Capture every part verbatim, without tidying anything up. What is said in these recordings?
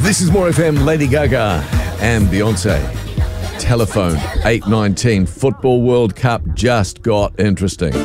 This is More F M, Lady Gaga and Beyonce. Telephone eight nineteen. Football World Cup just got interesting.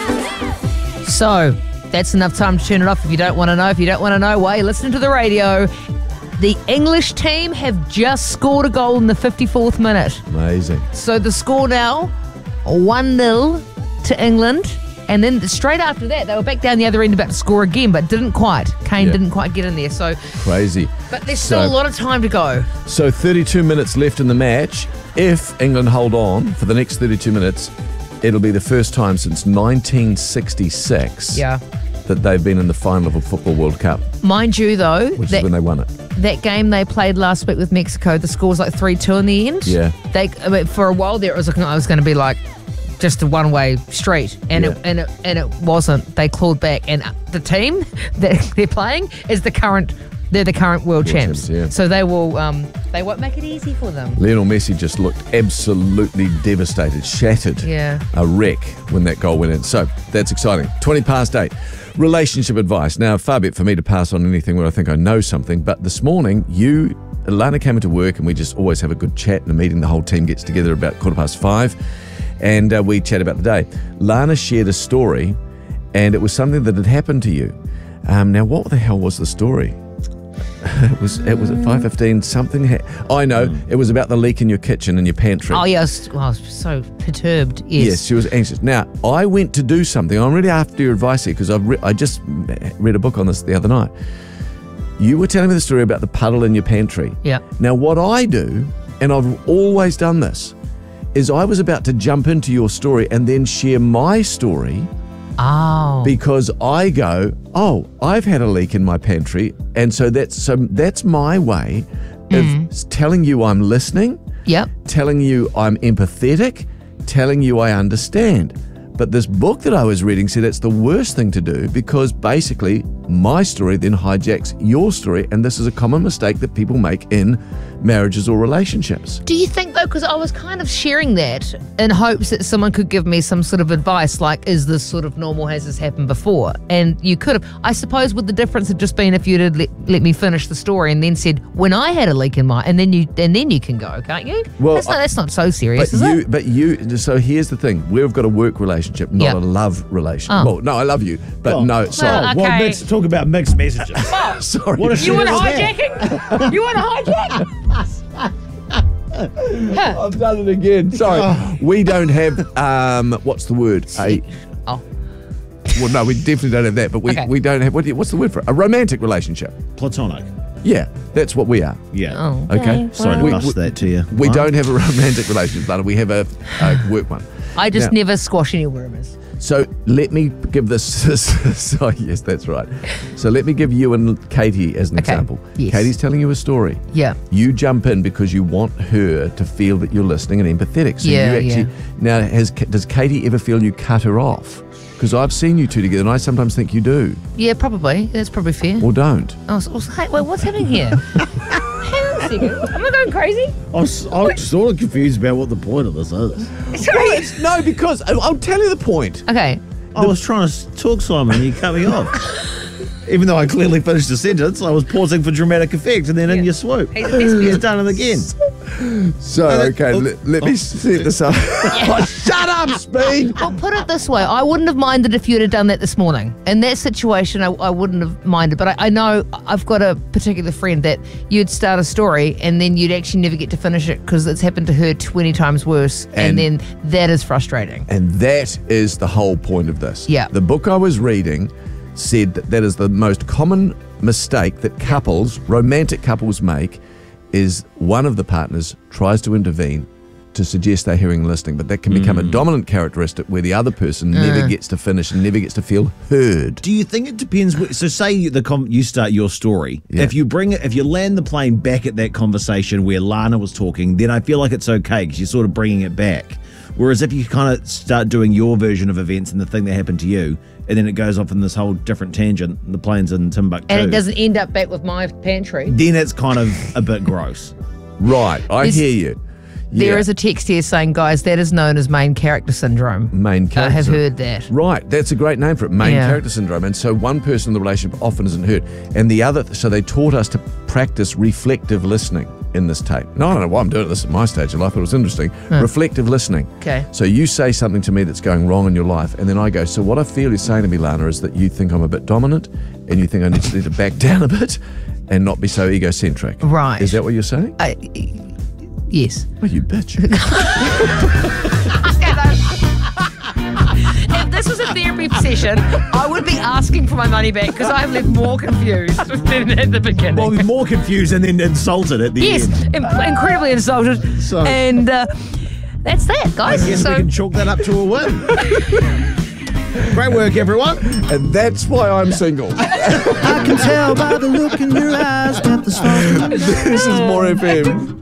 So, that's enough time to turn it off if you don't want to know. If you don't want to know, why you're listening to the radio. The English team have just scored a goal in the fifty-fourth minute. Amazing. So the score now, one nil to England. And then straight after that, they were back down the other end about to score again, but didn't quite. Kane Yeah. didn't quite get in there. So, Crazy. But there's still So- a lot of time to go. So thirty-two minutes left in the match. If England hold on for the next thirty-two minutes, it'll be the first time since nineteen sixty-six Yeah. that they've been in the final of a Football World Cup, Mind you, though, which that, is when they won it. that game they played last week with Mexico, the score was like three two in the end. Yeah. They I mean, for a while there, it was looking like it was going to be like just a one-way street, and Yeah. it and it and it wasn't. They clawed back, and the team that they're playing is the current. They're the current world, World champs. champs, yeah. So they will. Um, they won't make it easy for them. Lionel Messi just looked absolutely devastated, shattered, Yeah. a wreck when that goal went in. So that's exciting. twenty past eight. Relationship advice. Now, far be it for me to pass on anything where I think I know something, but this morning, you, Lana came into work and we just always have a good chat in a meeting. The whole team gets together about quarter past five and uh, we chat about the day. Lana shared a story and it was something that had happened to you. Um, now, what the hell was the story? It was it was at five fifteen. Something. Ha- I know it was about the leak in your kitchen and your pantry. Oh yes, well, I was so perturbed. Yes. Yes, she was anxious. Now I went to do something. I'm really after your advice here because I've re- I just read a book on this the other night. You were telling me the story about the puddle in your pantry. Yeah. Now what I do, and I've always done this, is I was about to jump into your story and then share my story. Oh. Because I go, oh, I've had a leak in my pantry, and so that's so that's my way of Mm. telling you I'm listening, Yep. telling you I'm empathetic, telling you I understand. But this book that I was reading said it's the worst thing to do because basically my story then hijacks your story, and this is a common mistake that people make in marriages or relationships. Do you think though, because I was kind of sharing that in hopes that someone could give me some sort of advice, like, is this sort of normal? Has this happened before? And you could have, I suppose, would the difference have just been if you'd have let, let me finish the story and then said, when I had a leak in my, and then you, and then you can go, can't you? Well, that's not, I- that's not so serious, But is you, it? but you. So here's the thing: we've got a work relationship, not Yeah. a love relationship. Oh. Well, no, I love you, but Oh. no, sorry. Well, Well, Okay. mix, talk about mixed messages. Sorry. What a You want shit is that? hijacking? You want to hijack? I've done it again. Sorry. We don't have um, what's the word? A Oh, well, no, we definitely don't have that. But we, Okay. we don't have what, do you- what's the word for it? A romantic relationship? Platonic. Yeah, that's what we are. Yeah. oh. Okay. Sorry to We- bust we- that to you. We What? don't have a romantic relationship, Lana. We have a, a work one. I just Now- never squash any rumors. So let me give this. So yes, that's right. So let me give you and Katie as an Okay. example. Yes. Katie's telling you a story. Yeah. You jump in because you want her to feel that you're listening and empathetic. So Yeah, you actually now has does Katie ever feel you cut her off? Because I've seen you two together, and I sometimes think you do Yeah, probably. That's probably fair. or don't. Oh, so, so- hey, wait, what's happening here? Hang on a second. Am I going crazy? I'm, s- I'm sort of confused about what the point of this is. Sorry. No, because I- I'll tell you the point. Okay. I was trying to s- talk, Simon, and you cut me off. Even though I clearly finished the sentence, I was pausing for dramatic effect, and then in Yeah. your swoop, He's a thespian. he's done it again. So okay, let, let me set this up. Oh, shut up, Speed. Well, put it this way, I wouldn't have minded if you'd have done that this morning. In that situation, I, I wouldn't have minded. But I, I know I've got a particular friend that you'd start a story and then you'd actually never get to finish it because it's happened to her twenty times worse. And- And, then that is frustrating. And that is the whole point of this. Yeah. The book I was reading said that that is the most common mistake that couples, romantic couples, make is one of the partners tries to intervene to suggest they're hearing and listening, but that can become a dominant characteristic where the other person never gets to finish and never gets to feel heard. Do you think it depends? wh- So, say you- the com- you start your story. Yeah. If you bring it, if you land the plane back at that conversation where Lana was talking, then I feel like it's okay because you're sort of bringing it back. Whereas if you kind of start doing your version of events and the thing that happened to you, and then it goes off in this whole different tangent, the plane's in Timbuktu, And it doesn't end up back with my pantry. then it's kind of a bit gross. Right, I Is- hear you. There Yeah. is a text here saying, guys, that is known as main character syndrome. Main I character. have heard that. Right, that's a great name for it, main Yeah. character syndrome. And so one person in the relationship often isn't heard. And the other, so they taught us to practice reflective listening in this tape. No, I don't know why I'm doing this at my stage of life, but it was interesting. Reflective listening. Okay. So you say something to me that's going wrong in your life, and then I go, so what I feel you're saying to me, Lana, is that you think I'm a bit dominant, and you think I need to, need to back down a bit and not be so egocentric. Right. Is that what you're saying? I, yes. Oh, you bitch. If this was a therapy session, I would be asking for my money back because I have left more confused than at the beginning. Well, we're more confused and then insulted at the yes, end. in- incredibly insulted. So- and uh, that's that, I guys. guess So we can chalk that up to a win. Great work, everyone. And that's why I'm single. I can tell by the look in your eyes that the This is More F M.